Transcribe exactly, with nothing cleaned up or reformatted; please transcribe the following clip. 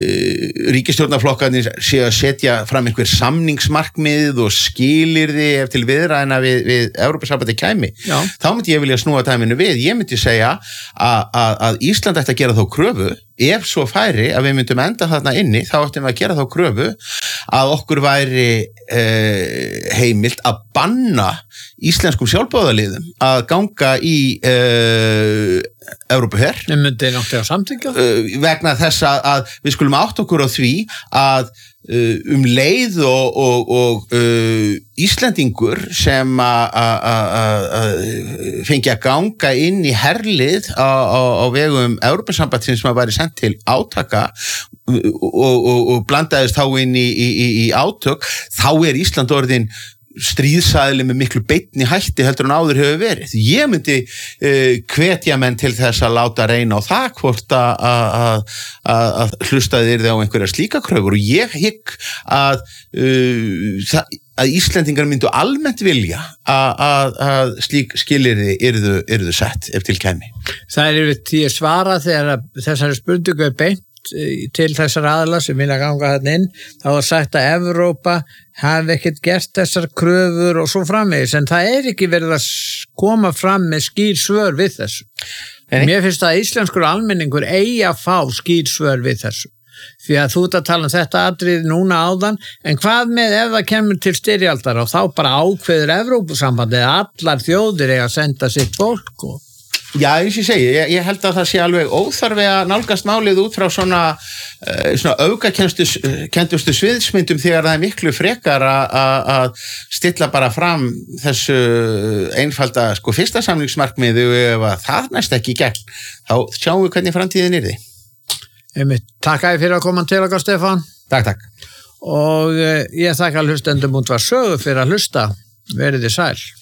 ríkisstjórnarflokkarnir séu að setja fram einhver samningsmarkmið og skilyrði ef til viðræðina við, við Evrópusambandið kæmi. Já. Þá myndi ég vilja snúa dæminu við. Ég myndi segja að, að, að Ísland ætti að gera þá kröfu, ef svo færi að við myndum enda þarna inni, þá ættum við að gera þá kröfu að okkur væri eh, heimilt að banna íslenskum sjálfboðaliðum að ganga í uh, Evrópuher. Þeim myndi náttúrulega samþykkja uh, vegna þess að, að við skulum átt okkur á því að uh, um leið og, og, og uh, Íslendingur sem að fengi að ganga inn í herlið á, á, á vegum Evrópusambandsins sem að væri sendt til átaka og, og, og blandaðist þá inn í, í, í átök, þá er Ísland orðin stríðsæðli með miklu beinni hætti heldur en áður hefur verið. Ég myndi uh, hvetja menn til þess að láta reyna á það hvort að hlustaði yrði á einhverja slíka kröfur og ég hygg að uh, að Íslendingar myndu almennt vilja að, að slík skilyrði yrðu, yrðu sett ef til kæmi. Það er yfir því að svara þegar þessari spurningu er beint til þessar aðla sem vilja ganga þarna inn, þá er sagt að Evrópa hafi ekkert gert þessar kröfur og svo framvegis, en það er ekki verið að koma fram með skýr svör við þessu. En mér finnst að íslenskur almenningur eigi að fá skýr svör við þessu. Því að þú ert að tala um þetta atriði núna áðan, en hvað með ef það kemur til styrjaldar og þá bara ákveður Evrópusambandið að allar þjóðir eiga að senda sitt fólk og Já, eins og ég segi, ég, ég held að það sé alveg óþarfi að nálgast málið út frá svona, uh, svona aukakendustu sviðsmyndum þegar það er miklu frekar að stilla bara fram þessu einfalda sko fyrsta samningsmarkmiði og ef að það næst ekki í gegn, þá sjáum við hvernig framtíðin er því. Einmitt, takk að þið fyrir að koma til okkar, Stefán. Takk, takk. Og uh, ég þakka hlustendum út var sögu fyrir að hlusta. Verið þið sæl.